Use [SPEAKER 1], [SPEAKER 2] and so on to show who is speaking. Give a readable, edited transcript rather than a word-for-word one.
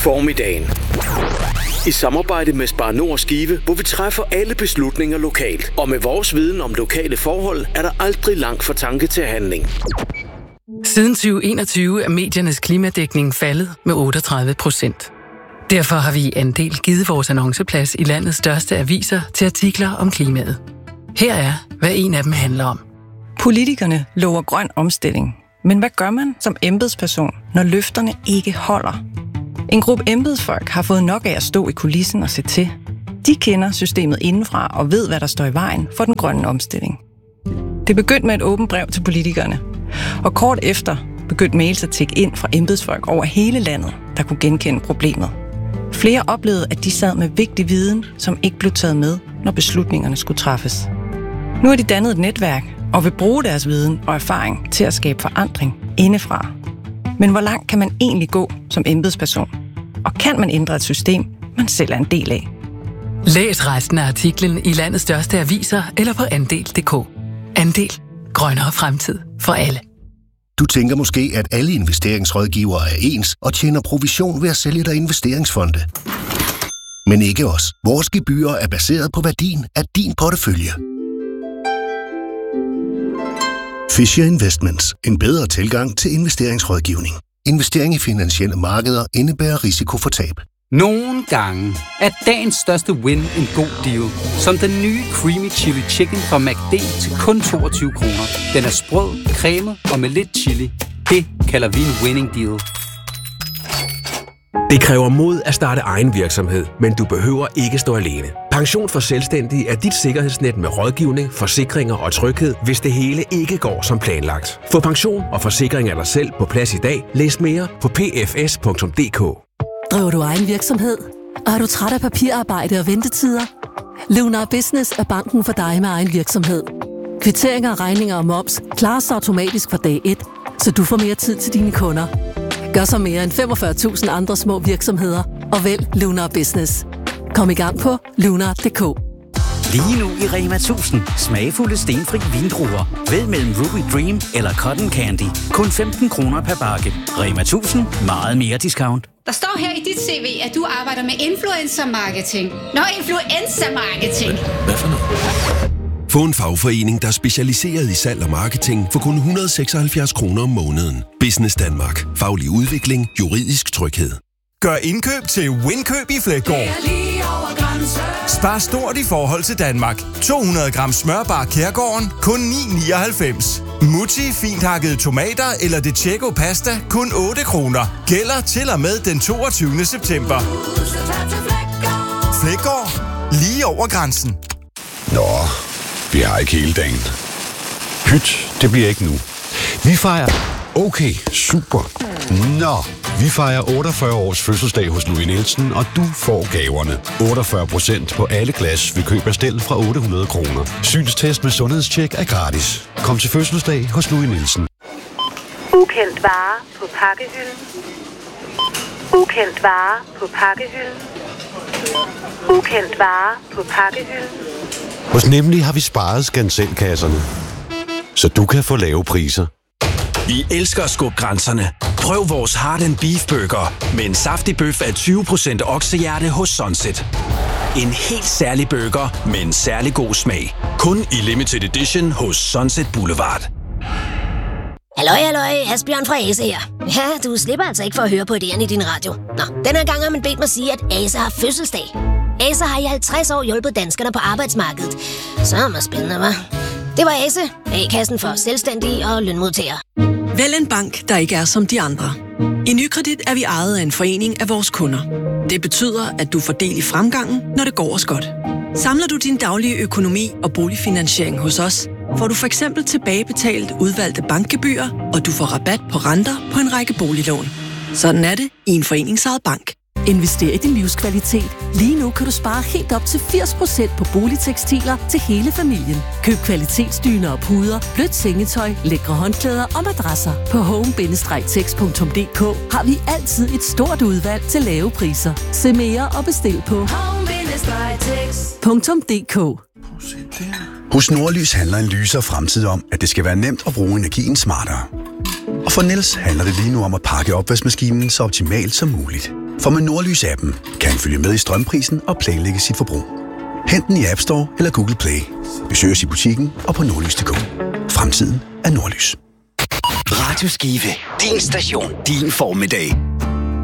[SPEAKER 1] Formiddagen. I samarbejde med Spar Nord Skive, hvor vi træffer alle beslutninger lokalt. Og med vores viden om lokale forhold, er der aldrig langt fra tanke til handling.
[SPEAKER 2] Siden 2021 er mediernes klimadækning faldet med 38%. Derfor har vi i Andel givet vores annonceplads i landets største aviser til artikler om klimaet. Her er, hvad en af dem handler om.
[SPEAKER 3] Politikerne lover grøn omstilling. Men hvad gør man som embedsperson, når løfterne ikke holder? En gruppe embedsfolk har fået nok af at stå i kulissen og se til. De kender systemet indenfra og ved, hvad der står i vejen for den grønne omstilling. Det begyndte med et åbent brev til politikerne. Og kort efter begyndte mails at tikke ind fra embedsfolk over hele landet, der kunne genkende problemet. Flere oplevede, at de sad med vigtig viden, som ikke blev taget med, når beslutningerne skulle træffes. Nu har de dannet et netværk og vil bruge deres viden og erfaring til at skabe forandring indefra. Men hvor langt kan man egentlig gå som embedsperson? Og kan man ændre et system, man selv er en del af?
[SPEAKER 2] Læs resten af artiklen i landets største aviser eller på andel.dk. Andel. Grønnere fremtid for alle.
[SPEAKER 4] Du tænker måske, at alle investeringsrådgivere er ens og tjener provision ved at sælge dig investeringsfonde. Men ikke os. Vores gebyrer er baseret på værdien af din portefølje. Fisher Investments. En bedre tilgang til investeringsrådgivning. Investering i finansielle markeder indebærer risiko for tab.
[SPEAKER 5] Nogle gange er dagens største win en god deal. Som den nye Creamy Chili Chicken fra McD til kun 22 kroner. Den er sprød, cremet og med lidt chili. Det kalder vi en winning deal.
[SPEAKER 6] Det kræver mod at starte egen virksomhed, men du behøver ikke stå alene. Pension for Selvstændige er dit sikkerhedsnet med rådgivning, forsikringer og tryghed, hvis det hele ikke går som planlagt. Få pension og forsikring af dig selv på plads i dag. Læs mere på pfs.dk.
[SPEAKER 7] Driver du egen virksomhed? Og er du træt af papirarbejde og ventetider? Lunar Business er banken for dig med egen virksomhed. Kvitteringer, regninger og moms klares automatisk fra dag 1, så du får mere tid til dine kunder. Gør så mere end 45.000 andre små virksomheder og vælg Lunar Business. Kom i gang på lunar.dk.
[SPEAKER 8] Lige nu i Rema 1000. Smagfulde stenfri vindruer. Vælg mellem Ruby Dream eller Cotton Candy. Kun 15 kroner per bakke. Rema 1000. Meget mere discount.
[SPEAKER 9] Der står her i dit CV, at du arbejder med influencer marketing. Influencer marketing.
[SPEAKER 10] Hvad for noget? Få en fagforening, der er specialiseret i salg og marketing for kun 176 kroner om måneden. Business Danmark. Faglig udvikling. Juridisk tryghed.
[SPEAKER 11] Gør indkøb til Windkøb i Fleggaard. Spar stort i forhold til Danmark. 200 gram smørbar Kærgården, kun 9,99. Mutti fint hakkede tomater eller De Cecco pasta, kun 8 kroner. Gælder til og med den 22. september. Fleggaard. Lige over grænsen.
[SPEAKER 12] Nå, vi har ikke hele dagen. Pyt, det bliver ikke nu. Vi fejrer... Okay, super. Nå, vi fejrer 48 års fødselsdag hos Louis Nielsen, og du får gaverne. 48% på alle glas ved køb af stel fra 800 kroner. Synstest med sundhedstjek er gratis. Kom til fødselsdag hos Louis Nielsen.
[SPEAKER 13] Ukendt vare på pakkehylden. Ukendt vare på pakkehylden. Ukendt vare på pakkehylden.
[SPEAKER 12] Hos Nemlig har vi sparet skanselkasserne, så du kan få lave priser.
[SPEAKER 14] Vi elsker at skubbe grænserne. Prøv vores Heart & Beef Burger med en saftig bøf af 20% oksehjerte hos Sunset. En helt særlig burger med en særlig god smag. Kun i limited edition hos Sunset Boulevard.
[SPEAKER 15] Halløj, Asbjørn fra Ase her. Ja, du slipper altså ikke for at høre på idéerne i din radio. Nå, den her gang har man bedt mig sige, at Ase har fødselsdag. Ase har i 50 år hjulpet danskerne på arbejdsmarkedet. Så er det spændende, hva'? Det var Ase, A-kassen for selvstændige og lønmodtagere.
[SPEAKER 16] Vælg en bank, der ikke er som de andre. I Nykredit er vi ejet af en forening af vores kunder. Det betyder, at du får del i fremgangen, når det går os godt. Samler du din daglige økonomi og boligfinansiering hos os, får du for eksempel tilbagebetalt udvalgte bankgebyrer, og du får rabat på renter på en række boliglån. Sådan er det i en foreningsejet bank.
[SPEAKER 7] Invester i din livskvalitet. Lige nu kan du spare helt op til 80% på boligtekstiler til hele familien. Køb kvalitetsdyner og puder, blødt sengetøj, lækre håndklæder og madrasser. På home-tex.dk har vi altid et stort udvalg til lave priser. Se mere og bestil på home-tex.dk.
[SPEAKER 17] Hos Nordlys handler en lysere fremtid om, at det skal være nemt at bruge energien smartere. Og for Niels handler det lige nu om at pakke opvaskemaskinen så optimalt som muligt. For med Nordlys-appen kan han følge med i strømprisen og planlægge sit forbrug. Hent den i App Store eller Google Play. Besøg os i butikken og på nordlys.dk. Fremtiden er Nordlys.
[SPEAKER 14] Radio Skive. Din station. Din formiddag.